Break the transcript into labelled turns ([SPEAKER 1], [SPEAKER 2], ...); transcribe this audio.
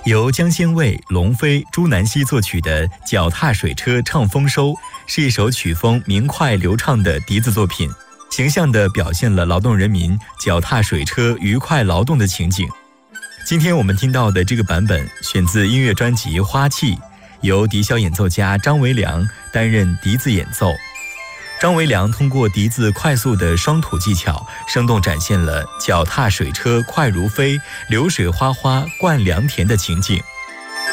[SPEAKER 1] 由江先卫、龙飞、朱南溪作曲的《脚踏水车唱丰收》是一首曲风明快流畅的笛子作品，形象地表现了劳动人民脚踏水车愉快劳动的情景。今天我们听到的这个版本选自音乐专辑《花器》，由笛箫演奏家张维良担任笛子演奏。张维良通过笛子快速的双吐技巧，生动展现了脚踏水车快如飞、流水哗哗灌良田的情景。